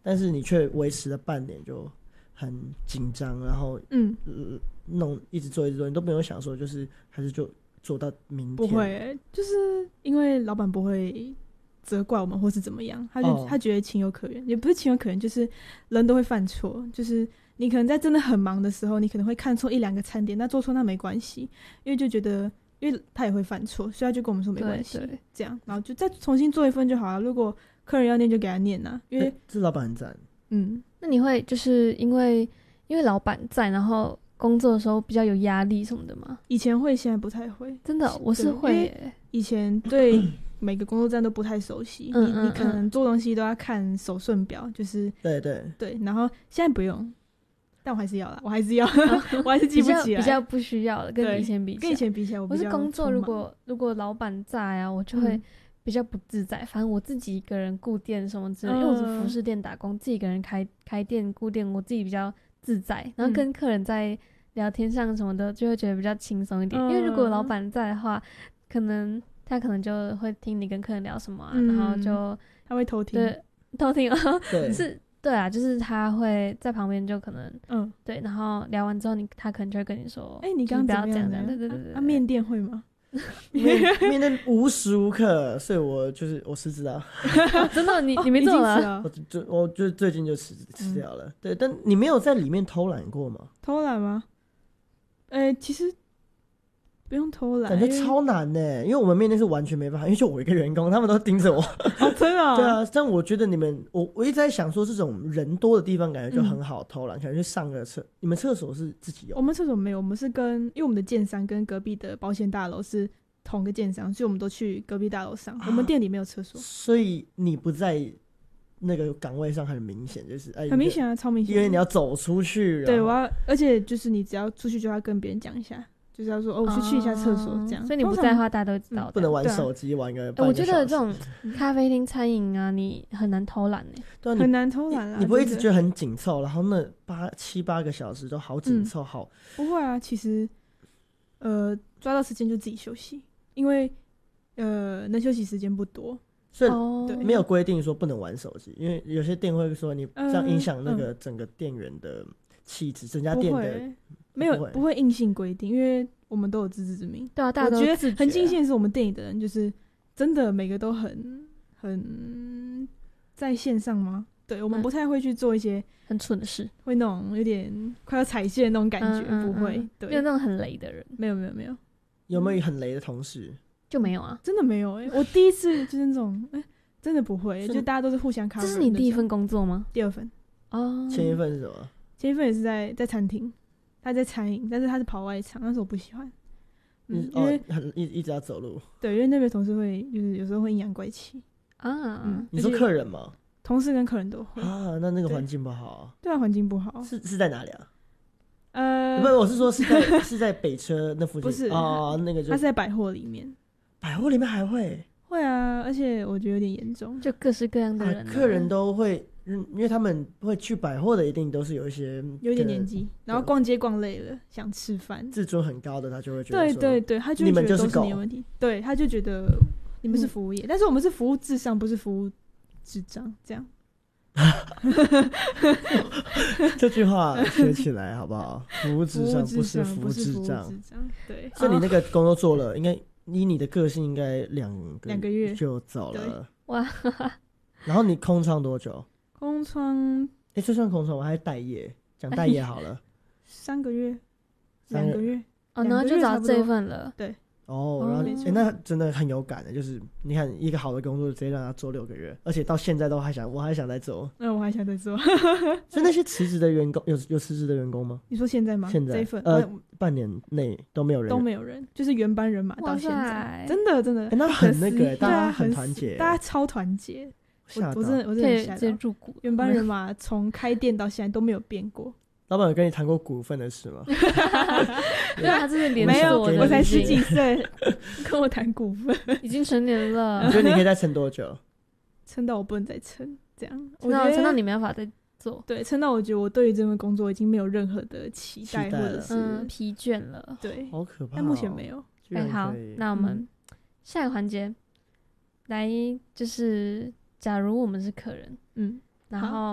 但是你却维持了半年就很紧张，然后一直做，你都没有想说就是还是就做到明天。 不会就是因为老板不会责怪我们或是怎么样，他觉得情有可原，也不是情有可原，就是人都会犯错，就是你可能在真的很忙的时候，你可能会看错1-2个餐点，那做错那没关系，因为就觉得因为他也会犯错，所以他就跟我们说没关系，这样，然后就再重新做一份就好了。如果客人要念就给他念啊，因为这老板很赞。 那你会就是因为老板在，然后工作的时候比较有压力什么的吗？ 以前会，现在不太会。 真的，我是会耶。 以前对每个工作站都不太熟悉，你可能做东西都要看手顺表，就是对，然后现在不用。但我还是要啦，我还是要，我还是记不起来， 比较不需要了，跟以前比起来，我是工作如果老板在啊，我就会比较不自在。反正我自己一个人顾店什么之类的，因为我是服饰店打工，自己一个人开店顾店，我自己比较自在。然后跟客人在聊天上什么的，就会觉得比较轻松一点。因为如果老板在的话，他可能就会听你跟客人聊什么啊，然后就他会偷听， 对，偷听啊， 对是。对啊，就是他会在旁边就可能对，然后聊完之后他可能就会跟你说， 你刚刚不要怎么样？ 对。 面店会吗？ 面店无时无刻，所以我辞职啊。 真的，你没做了？ 我就最近就辞掉了。对，但你没有在里面偷懒过吗？ 偷懒吗？其实不用偷懒， 感觉超难呢。因为我们面店是完全没办法，因为就我一个员工，他们都盯着我。 真的啊？ 对啊，但我觉得我一直在想说，这种人多的地方感觉就很好偷懒，可能去上个厕。你们厕所是自己有？ 我们厕所没有，我们是因为我们的建商跟隔壁的保险大楼是同个建商，所以我们都去隔壁大楼上。我们店里没有厕所， 所以你不在那个岗位上很明显，就是很明显啊，超明显， 因为你要走出去。 对，而且就是你只要出去就要跟别人讲一下。就是要说我去一下厕所这样， 所以你不在的话大家都知道。 不能玩手机玩个半我觉得这种咖啡厅餐饮啊，你很难偷懒对， 很难偷懒啊。 你不会一直觉得很紧凑，然后那7-8个小时都好紧凑，好不会啊。其实抓到时间就自己休息，因为能休息时间不多， 所以没有规定说不能玩手机，因为有些店会说你这样影响那个整个店员的气质，整家店的。 不会硬性规定，因为我们都有自知之明。 对啊，大家都我觉得很庆幸的是，我们店里的人就是真的每个都很在线上吗？对，我们不太会去做一些很蠢的事， 会那种有点快要踩线的那种感觉，不会。对， 没有那种很雷的人， 没有。 有没有很雷的同事？ 就没有啊， 真的没有我第一次就是那种真的不会，就大家都是互相 cover。 这是你第一份工作吗？ 第2份哦。 前一份是什么？ 前一份也是在餐厅。他在餐饮，但是他是跑外场，但是我不喜欢，因为一直要走路。 对，因为那边同事会就是有时候会阴阳怪气啊。 你说客人吗？ 同事跟客人都会啊，那个环境不好。 对啊，环境不好。 是在哪里啊？不是，我是说是在北车那附近。不是那个他是在百货里面。 百货里面还会啊，而且我觉得有点严重， 就各式各样的人， 客人都会。因为他们会去百货的，一定都是有一点年纪，然后逛街逛累了，想吃饭， 自尊很高的，他就会觉得对，他就会觉得都是你有问题，对，他就觉得你们是服务业，但是我们是服务至上，不是服务智障，这样。 这句话学起来好不好？服务至上不是服务智障， 对。 所以你那个工作做了，应该以你的个性，应该2个月就走了。 哇！ 然后你空窗多久？ 空窗这算空窗吗？还是待业？讲待业好了。 3个月，2个月。 然后就找这份了。 对。 然后那真的很有感的，就是你看一个好的工作直接让他做6个月，而且到现在我还想再做。 我还想再做。 所以那些辞职的员工有辞职的员工吗？ 你说现在吗？ 现在这一份半年内都没有人， 就是原班人马到现在，真的。 那很那个，大家很团结， 大家超团结。我真的很吓到， 入股原班人马从开店到现在都没有变过。 老板有跟你谈过股份的事吗？ 对啊，他这是连没有，我才10几岁，跟我谈股份， 已经成年了。 你觉得你可以再撑多久？ 撑到我不能再撑，这样。 撑到你没办法再做。 对，撑到我觉得我对于这份工作已经没有任何的期待或者是疲倦了。 对， 好可怕。 但目前没有。 好，那我们下一个环节来就是。假如我们是客人，然后